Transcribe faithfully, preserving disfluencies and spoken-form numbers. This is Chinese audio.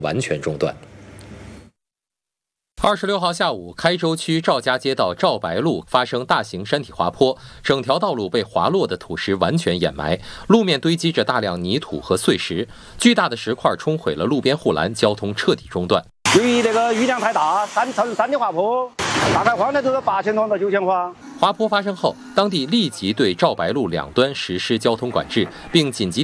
完全中断。 二十六号下午，开州区赵家街道赵白路发生大型山体滑坡，整条道路被滑落的土石完全掩埋，路面堆积着大量泥土和碎石，巨大的石块冲毁了路边护栏，交通彻底中断。 由于这个雨量太大，山成山的滑坡，大概花了都是八千多到九千花。 滑坡发生后，当地立即对赵白路两端实施交通管制，并紧急